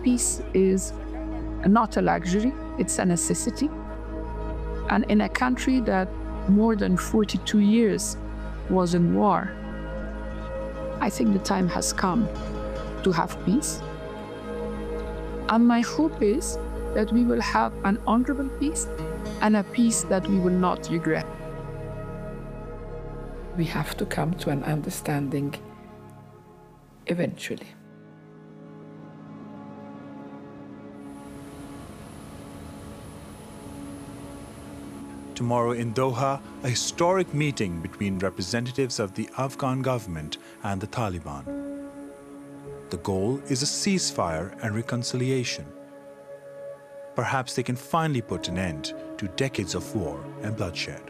peace is not a luxury, it's a necessity. And in a country that more than 42 years was in war, I think the time has come to have peace. And my hope is that we will have an honorable peace and a peace that we will not regret. We have to come to an understanding eventually. Tomorrow in Doha, a historic meeting between representatives of the Afghan government and the Taliban. The goal is a ceasefire and reconciliation. Perhaps they can finally put an end to decades of war and bloodshed.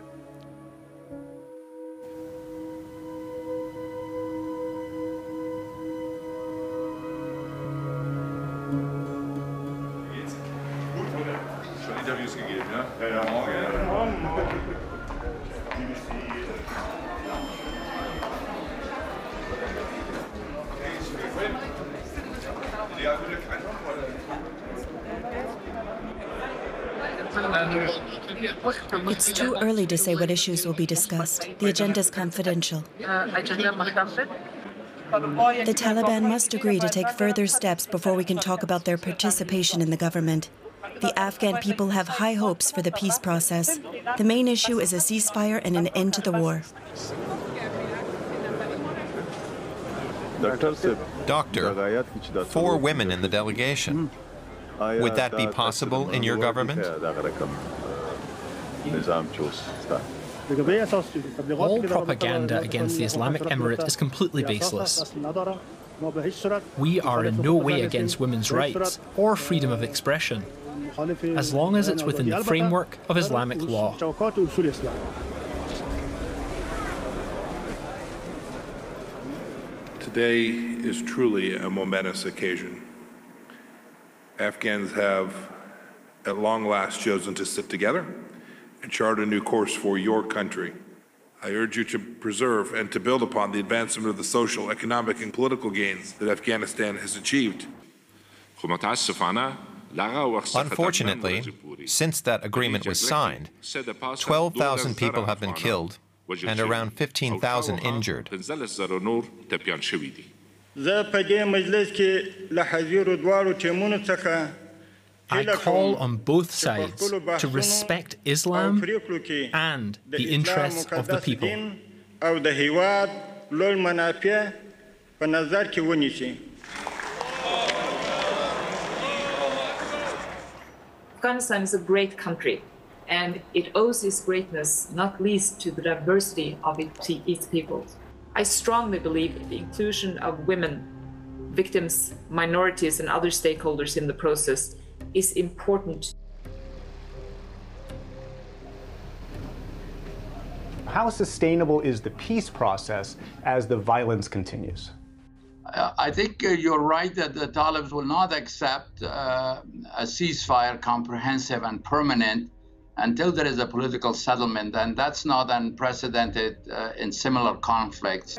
It's too early to say what issues will be discussed. The agenda is confidential. The Taliban must agree to take further steps before we can talk about their participation in the government. The Afghan people have high hopes for the peace process. The main issue is a ceasefire and an end to the war. Doctor, 4 women in the delegation. Would that be possible in your government? All propaganda against the Islamic Emirate is completely baseless. We are in no way against women's rights or freedom of expression, as long as it's within the framework of Islamic law. Today is truly a momentous occasion. Afghans have, at long last, chosen to sit together and chart a new course for your country. I urge you to preserve and to build upon the advancement of the social, economic, and political gains that Afghanistan has achieved. Unfortunately, since that agreement was signed, 12,000 people have been killed and around 15,000 injured. I call on both sides to respect Islam and the interests of the people. Afghanistan is a great country, and it owes its greatness not least to the diversity of its people. I strongly believe the inclusion of women, victims, minorities, and other stakeholders in the process is important. How sustainable is the peace process as the violence continues? I think you're right that the Talibs will not accept a ceasefire, comprehensive and permanent, until there is a political settlement, and that's not unprecedented in similar conflicts.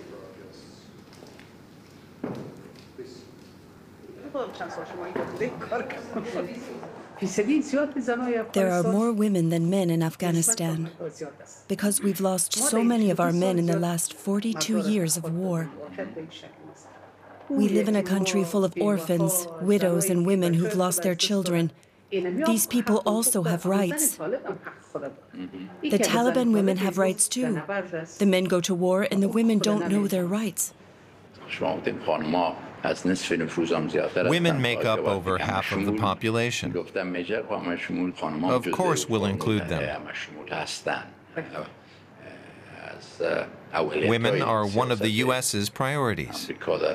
There are more women than men in Afghanistan because we've lost so many of our men in the last 42 years of war. We live in a country full of orphans, widows, and women who've lost their children. These people also have rights. The Taliban women have rights too. The men go to war and the women don't know their rights. Women make up over half of the population. Of course we'll include them. Women are one of the U.S.'s priorities.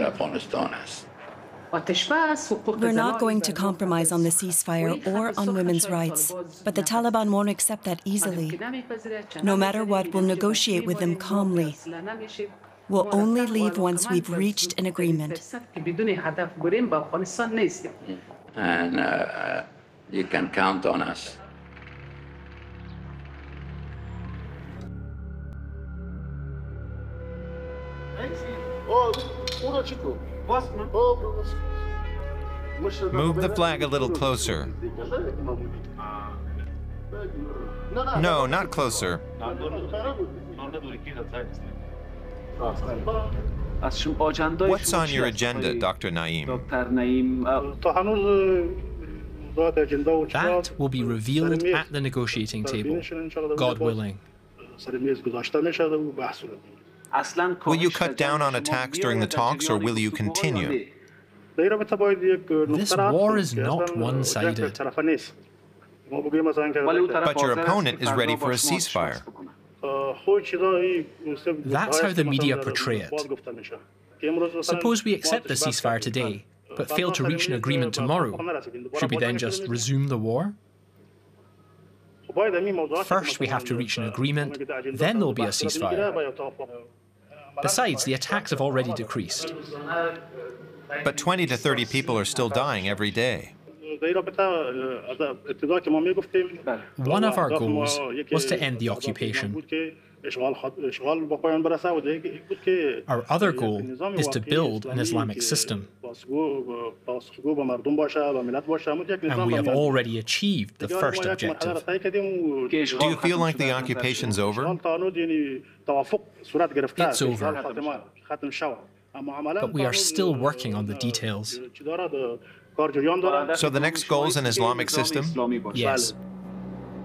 We're not going to compromise on the ceasefire or on women's rights, but the Taliban won't accept that easily. No matter what, we'll negotiate with them calmly. We'll only leave once we've reached an agreement. And you can count on us. Move the flag a little closer. No, not closer. What's on your agenda, Dr. Naim? That will be revealed at the negotiating table, God willing. Will you cut down on attacks during the talks, or will you continue? This war is not one-sided. But your opponent is ready for a ceasefire. That's how the media portray it. Suppose we accept the ceasefire today, but fail to reach an agreement tomorrow. Should we then just resume the war? First, we have to reach an agreement, then there'll be a ceasefire. Besides, the attacks have already decreased. But 20 to 30 people are still dying every day. One of our goals was to end the occupation. Our other goal is to build an Islamic system. And we have already achieved the first objective. Do you feel like the occupation's over? It's over. But we are still working on the details. So the next goal is an Islamic system? Yes.